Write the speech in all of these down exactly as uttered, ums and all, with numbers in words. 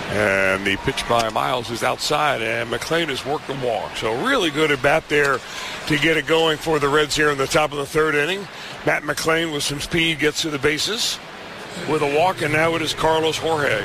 And the pitch by Miles is outside, and McLean has worked the walk. So really good at bat there to get it going for the Reds here in the top of the third inning. Matt McLean with some speed gets to the bases with a walk, and now it is Carlos Jorge.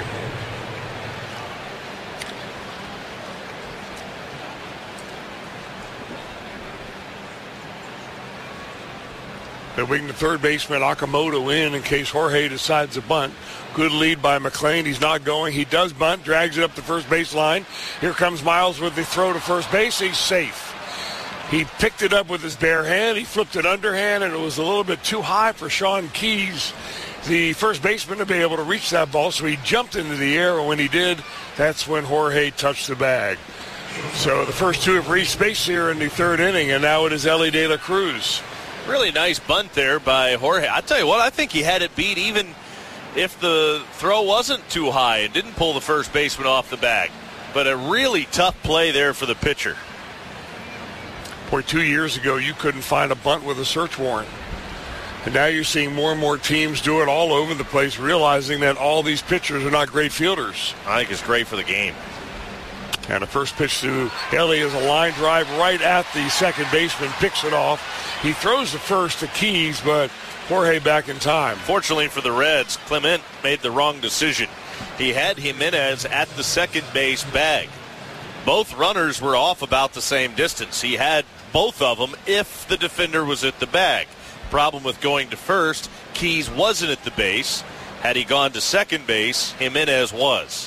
They're waiting the third baseman Okamoto in in case Jorge decides to bunt. Good lead by McLean. He's not going. He does bunt, drags it up the first baseline. Here comes Miles with the throw to first base. He's safe. He picked it up with his bare hand. He flipped it underhand, and it was a little bit too high for Sean Keys, the first baseman, to be able to reach that ball. So he jumped into the air, and when he did, that's when Jorge touched the bag. So the first two have reached base here in the third inning, and now it is Elly De La Cruz. Really nice bunt there by Jorge. I tell you what, I think he had it beat even if the throw wasn't too high and didn't pull the first baseman off the bag. But a really tough play there for the pitcher. Boy, two years ago, you couldn't find a bunt with a search warrant. And now you're seeing more and more teams do it all over the place, realizing that all these pitchers are not great fielders. I think it's great for the game. And the first pitch to Elly is a line drive right at the second baseman, picks it off. He throws the first to Keys, but Jorge back in time. Fortunately for the Reds, Clement made the wrong decision. He had Jimenez at the second base bag. Both runners were off about the same distance. He had both of them if the defender was at the bag. Problem with going to first, Keys wasn't at the base. Had he gone to second base, Jimenez was.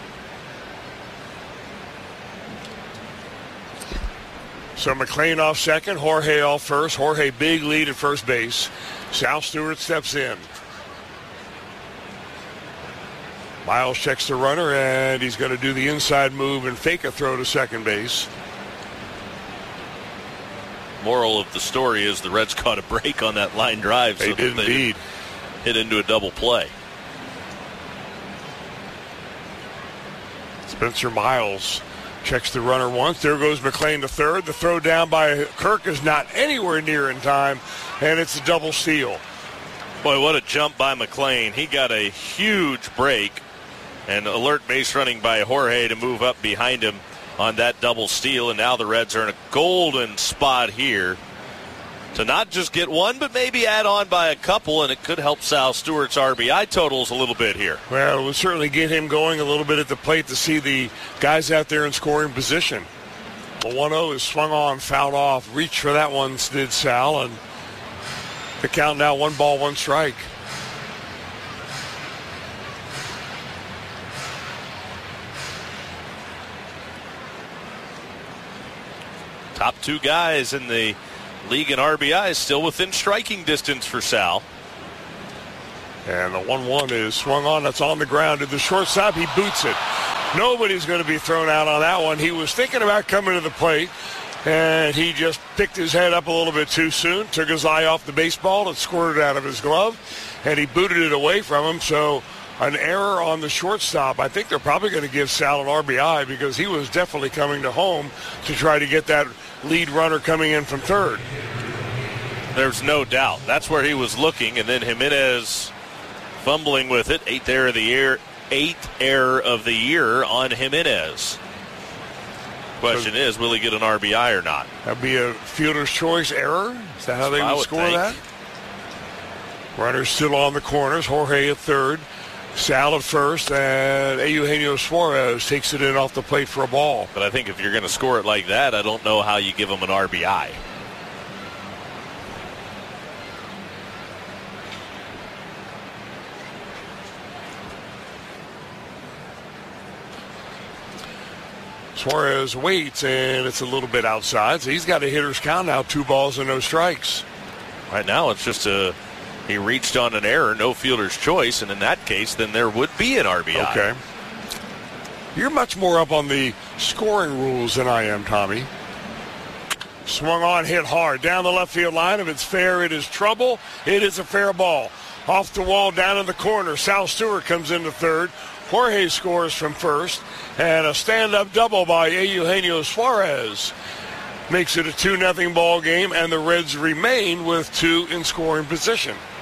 So McLean off second, Jorge off first. Jorge big lead at first base. Sal Stewart steps in. Miles checks the runner, and he's going to do the inside move and fake a throw to second base. Moral of the story is the Reds caught a break on that line drive. They so did they indeed. Hit into a double play. Spencer Miles checks the runner once. There goes McLean to third. The throw down by Kirk is not anywhere near in time, and it's a double steal. Boy, what a jump by McLean. He got a huge break, and alert base running by Jorge to move up behind him on that double steal, and now the Reds are in a golden spot here to not just get one, but maybe add on by a couple, and it could help Sal Stewart's R B I totals a little bit here. Well, it would certainly get him going a little bit at the plate to see the guys out there in scoring position. The one oh is swung on, fouled off. Reach for that one, did Sal, and the count now one ball, one strike. Top two guys in the league in R B I is still within striking distance for Sal. And the one one is swung on. That's on the ground to the shortstop. He boots it. Nobody's going to be thrown out on that one. He was thinking about coming to the plate, and he just picked his head up a little bit too soon, took his eye off the baseball and squirted out of his glove, and he booted it away from him. So an error on the shortstop. I think they're probably going to give Sal an R B I because he was definitely coming to home to try to get that lead runner coming in from third. There's no doubt. That's where he was looking, and then Jimenez fumbling with it. Eighth error of the year, eighth error of the year on Jimenez. Question so, is, will he get an R B I or not? That'd be a fielder's choice error. Is that how they would, would score think. that? Runners still on the corners. Jorge at third. Sal at first, and Eugenio Suarez takes it in off the plate for a ball. But I think if you're going to score it like that, I don't know how you give him an R B I. Suarez waits, and it's a little bit outside, so he's got a hitter's count now, two balls and no strikes. Right now it's just a... He reached on an error, no fielder's choice, and in that case, then there would be an R B I. Okay. You're much more up on the scoring rules than I am, Tommy. Swung on, hit hard. Down the left field line. If it's fair, it is trouble. It is a fair ball. Off the wall, down in the corner. Sal Stewart comes into third. Jorge scores from first. And a stand-up double by Eugenio Suarez makes it a two nothing ball game, and the Reds remain with two in scoring position.